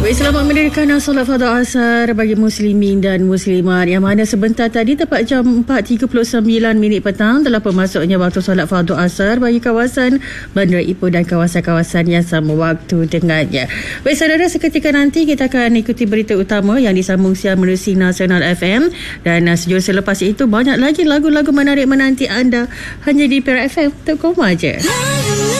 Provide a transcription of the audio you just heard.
Baik, selamat mendirikan solat fardu asar bagi muslimin dan muslimat, yang mana sebentar tadi tepat jam 4.39 petang telah pemasuknya waktu solat fardu asar bagi kawasan Bandar Ipoh dan kawasan-kawasan yang sama waktu dengannya. Baik saudara, seketika nanti kita akan ikuti berita utama yang disambung siar menerusi Nasional FM, dan sejurus selepas itu banyak lagi lagu-lagu menarik menanti anda hanya di Perak FM. Untuk koma je.